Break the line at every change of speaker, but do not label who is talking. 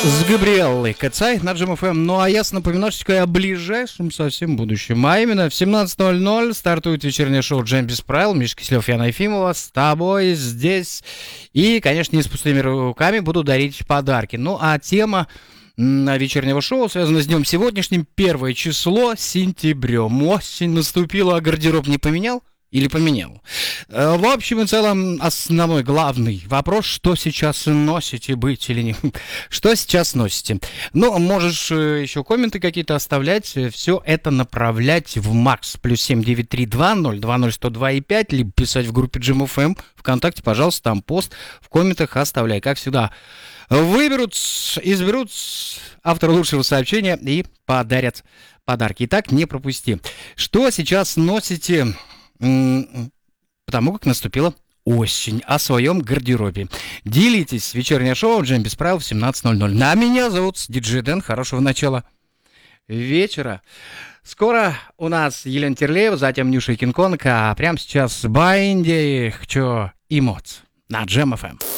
С Габриэллой Кацай на Джем ФМ. Ну а я напоминаю о ближайшем совсем будущем. А именно в 17:00 стартует вечернее шоу «Джем без правил». Миша Киселев, Яна Ефимова с тобой здесь. И, конечно, не с пустыми руками буду дарить подарки. Ну а тема вечернего шоу связана с днем сегодняшним. 1 число сентябрем. Осень наступила, а гардероб не поменял? Или поменял? В общем и целом, основной, главный вопрос, что сейчас носите, быть или не. Что сейчас носите? Ну, можешь еще комменты какие-то оставлять, все это направлять в МАКС, +7 9320 20 102 и 5, либо писать в группе Джем ФМ ВКонтакте, пожалуйста, там пост в комментах оставляй, как всегда. Изберут автора лучшего сообщения и подарят подарки. Итак, не пропусти. Что сейчас носите? Потому как наступила осень, о своем гардеробе. Делитесь. Вечернее шоу «Джем без правил» в 17:00. А меня зовут диджей Дэн. Хорошего начала вечера. Скоро у нас Елена Терлеева, затем Нюша и Кинг-Конг, а прямо сейчас Байнди, Хчо и Моц на Джем ФМ.